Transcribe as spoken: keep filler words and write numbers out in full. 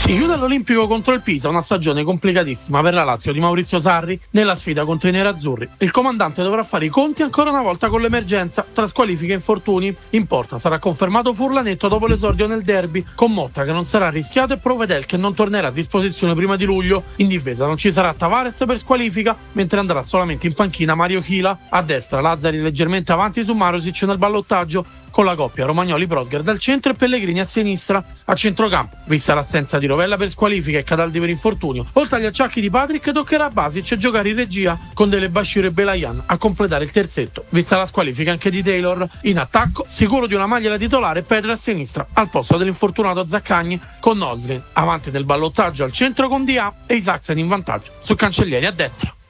Si chiude all'Olimpico contro il Pisa, una stagione complicatissima per la Lazio di Maurizio Sarri nella sfida contro i nerazzurri. Il comandante dovrà fare i conti ancora una volta con l'emergenza tra squalifiche e infortuni. In porta sarà confermato Furlanetto dopo l'esordio nel derby, con Motta che non sarà rischiato e Provedel che non tornerà a disposizione prima di luglio. In difesa non ci sarà Tavares per squalifica, mentre andrà solamente in panchina Mario Chila. A destra Lazzari leggermente avanti su Marusic nel ballottaggio, con la coppia Romagnoli-Prosger al centro e Pellegrini a sinistra. A centrocampo, vista l'assenza di Rovella per squalifica e Cataldi per infortunio, oltre agli acciacchi di Patrick toccherà a Basic giocare in regia con Dele Bashiru e Belayan a completare il terzetto, vista la squalifica anche di Taylor. In attacco, sicuro di una maglia da titolare, Pedro a sinistra al posto dell'infortunato Zaccagni, con Noslin avanti nel ballottaggio al centro con Dia e Isaacsen in vantaggio su Cancellieri a destra.